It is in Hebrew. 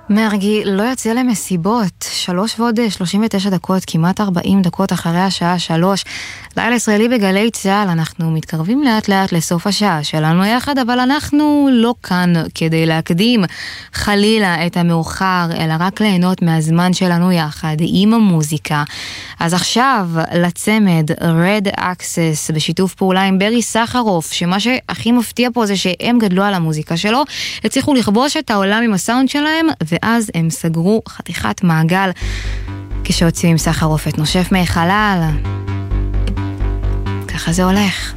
מרגי לא יוצא למסיבות, 3:39, כמעט 40 דקות אחרי השעה 3. לילה ישראלי בגלי צהל, אנחנו מתקרבים לאט לאט לסוף השעה שלנו יחד, אבל אנחנו לא כאן כדי להקדים חלילה את המאוחר, אלא רק ליהנות מהזמן שלנו יחד עם המוזיקה. אז עכשיו לצמד Red Access בשיתוף פעולה עם ברי סחרוף, שמה שהכי מפתיע פה זה שהם גדלו על המוזיקה שלו, הצליחו לכבוש את העולם עם הסאונד שלהם, ואז הם סגרו חתיכת מעגל כשהוציאו עם סחרוף את נושף מהחלל. ככה זה הולך.